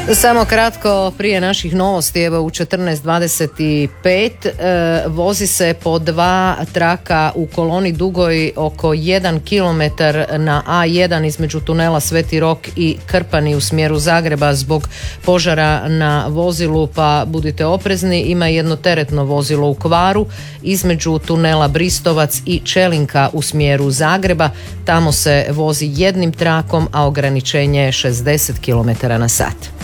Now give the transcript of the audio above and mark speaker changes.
Speaker 1: Samo kratko prije naših novosti, evo u 14:25 vozi se po 2 traka u koloni dugoj oko 1 km na A1 između tunela Sveti Rok i Krpani u smjeru Zagreba zbog požara na vozilu, pa budite oprezni. Ima jedno teretno vozilo u kvaru između tunela Bristovac i Čelinka u smjeru Zagreba. Tamo se vozi jednim trakom, a ograničenje je 60 km/h.